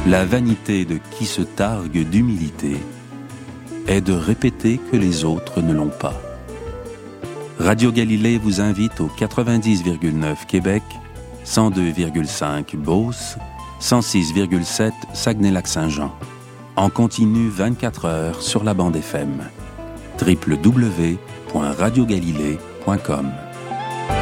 La vanité de qui se targue d'humilité est de répéter que les autres ne l'ont pas. Radio Galilée vous invite au 90,9 Québec, 102,5 Beauce, 106,7 Saguenay-Lac-Saint-Jean. En continu 24 heures sur la bande FM. www.radiogalilée.com